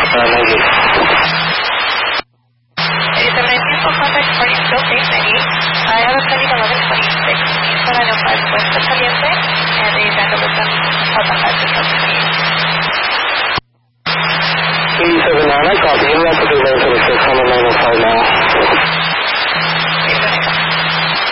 vehicle contact party still safe 98. I have a pending 1126. Eastbound I-05 West of Caliente, and a vandalism south on 5 28.